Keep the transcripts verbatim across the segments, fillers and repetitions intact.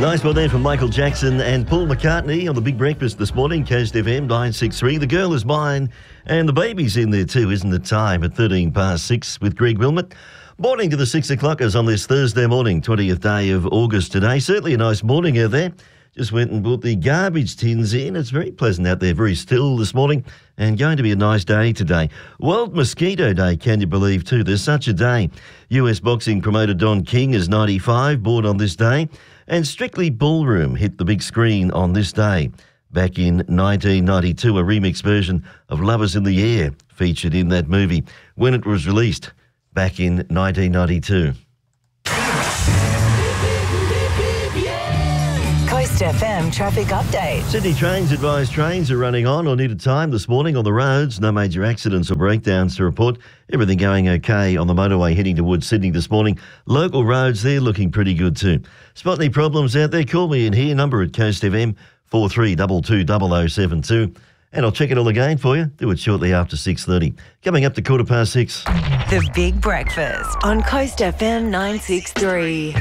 Nice one there from Michael Jackson and Paul McCartney on the Big Breakfast this morning, Coast F M nine six three. The Girl Is Mine, and the baby's in there too, isn't it? Time at thirteen past six with Greg Wilmot. Morning to the six o'clockers on this Thursday morning, twentieth day of August today. Certainly a nice morning out there. Just went and brought the garbage tins in. It's very pleasant out there, very still this morning, and going to be a nice day today. World Mosquito Day, can you believe, too? There's such a day. U S boxing promoter Don King is ninety-five, born on this day, and Strictly Ballroom hit the big screen on this day. Back in nineteen ninety-two, a remix version of Lovers in the Air featured in that movie when it was released back in nineteen ninety-two. Coast F M traffic update. Sydney Trains advise trains are running on or needed time this morning on the roads. No major accidents or breakdowns to report. Everything going okay on the motorway heading towards Sydney this morning. Local roads, they're looking pretty good too. Spot any problems out there? Call me in here. Number at Coast F M four three two two zero zero seven two. And I'll check it all again for you. Do it shortly after six thirty. Coming up to quarter past six. The Big Breakfast on Coast F M nine six three.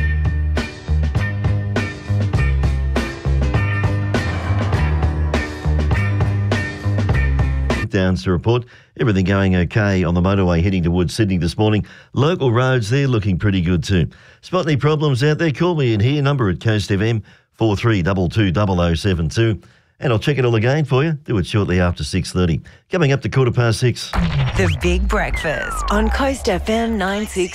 Downs to report. Everything going okay on the motorway heading towards Sydney this morning. Local roads, they're looking pretty good too. Spot any problems out there? Call me in here. Number at Coast F M four three two two zero zero seven two. And I'll check it all again for you. Do it shortly after six thirty. Coming up to quarter past six. The Big Breakfast on Coast F M nine six